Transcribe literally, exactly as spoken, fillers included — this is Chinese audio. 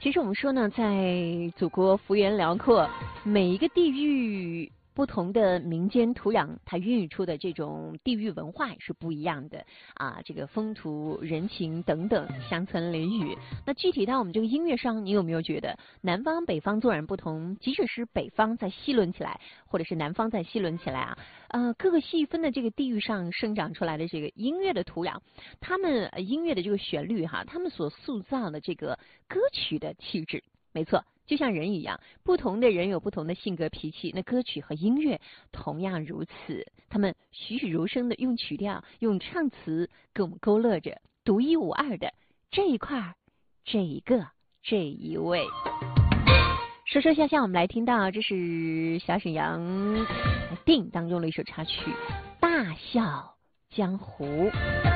其实我们说呢，在祖国幅员辽阔，每一个地域不同的民间土壤，它孕育出的这种地域文化也是不一样的啊，这个风土人情等等相存邻语。那具体到我们这个音乐上，你有没有觉得南方北方做人不同？即使是北方在西轮起来，或者是南方在西轮起来啊，呃，各个细分的这个地域上生长出来的这个音乐的土壤，他们音乐的这个旋律哈，他们所塑造的这个歌曲的气质，没错。就像人一样，不同的人有不同的性格脾气，那歌曲和音乐同样如此，他们栩栩如生的用曲调、用唱词给我们勾勒着独一无二的这一块、这一个、这一位。说说笑笑，我们来听到这是小沈阳电影当中的一首插曲《大笑江湖》。